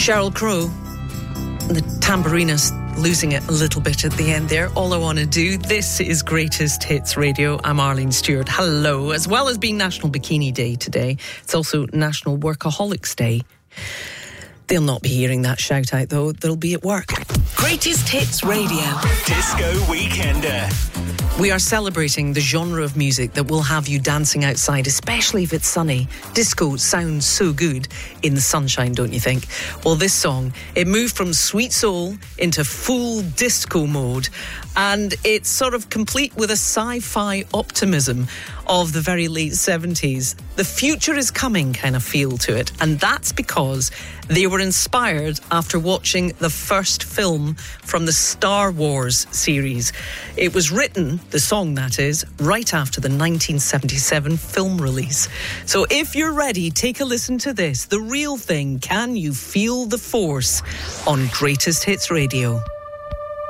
Sheryl Crow, the tambourinist, losing it a little bit at the end there. All I Want to Do. This is Greatest Hits Radio. I'm Arlene Stewart. Hello. As well as being National Bikini Day today, it's also National Workaholics Day. They'll not be hearing that shout out though. They'll be at work. Greatest Hits Radio. Disco Weekender. We are celebrating the genre of music that will have you dancing outside, especially if it's sunny. Disco sounds so good in the sunshine, don't you think? Well, this song, it moved from sweet soul into full disco mode, and it's sort of complete with a sci-fi optimism of the very late 70s. The future is coming kind of feel to it, and that's because they were inspired after watching the first film from the Star Wars series. It was written, the song that is, right after the 1977 film release. So if you're ready, take a listen to this. The Real Thing, Can You Feel the Force? On Greatest Hits Radio.